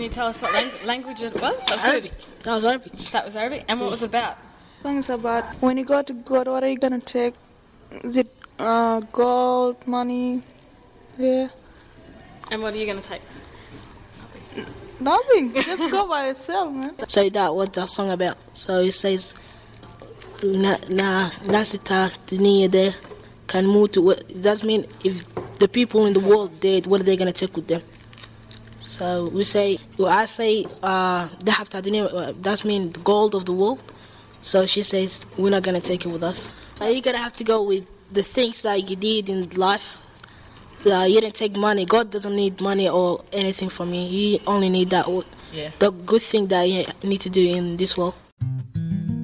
tell us what language it was? That was Arabic. good. That was Arabic. That was Arabic. And what was it about? Things about when you go to God, what are you gonna take? Is it gold, money? Yeah. And what are you going to take? Nothing. Just go by yourself, man. So that what that song about. So it says, nasita dunia de can move to. That mean if the people in the world dead, what are they gonna take with them? So we say, I say, dahab ta dunia. That mean the gold of the world. So she says, we're not gonna take it with us. You're gonna have to go with the things that you did in life. You didn't take money. God doesn't need money or anything from you. He only need the good thing that you need to do in this world.